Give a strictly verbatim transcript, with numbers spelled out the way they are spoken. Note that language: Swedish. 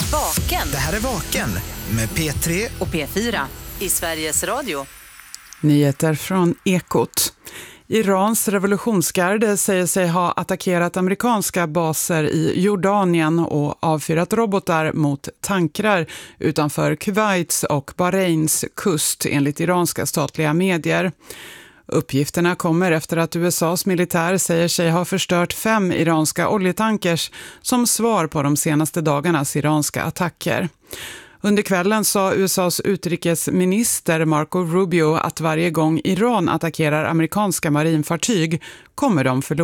Vaken. Det här är Vaken med P tre och P fyra i Sveriges Radio. Nyheter från Ekot. Irans revolutionsgarde säger sig ha attackerat amerikanska baser i Jordanien och avfyrat robotar mot tankrar utanför Kuwaits och Bahrains kust enligt iranska statliga medier. Uppgifterna kommer efter att U S A:s militär säger sig ha förstört fem iranska oljetankers som svar på de senaste dagarnas iranska attacker. Under kvällen sa U S A:s utrikesminister Marco Rubio att varje gång Iran attackerar amerikanska marinfartyg kommer de förlora.